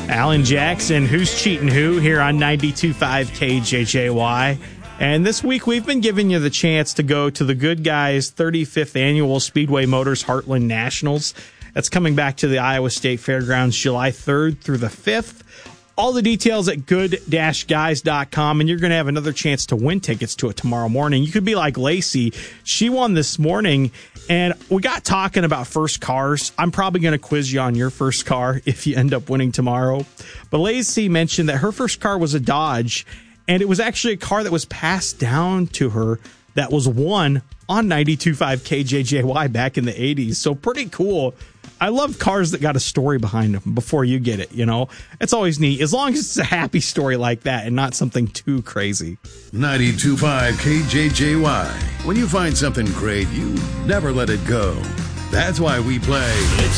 Alan Jackson, Who's Cheating Who, here on 92.5 KJJY. And this week we've been giving you the chance to go to the Good Guys 35th Annual Speedway Motors Heartland Nationals. That's coming back to the Iowa State Fairgrounds July 3rd through the 5th. All the details at good-guys.com, and you're going to have another chance to win tickets to it tomorrow morning. You could be like Lacey. She won this morning, and we got talking about first cars. I'm probably going to quiz you on your first car if you end up winning tomorrow. But Lacey mentioned that her first car was a Dodge, and it was actually a car that was passed down to her that was won on 92.5 KJJY back in the 80s. So pretty cool. I love cars that got a story behind them before you get it, you know? It's always neat, as long as it's a happy story like that and not something too crazy. 92.5 KJJY. When you find something great, you never let it go. That's why we play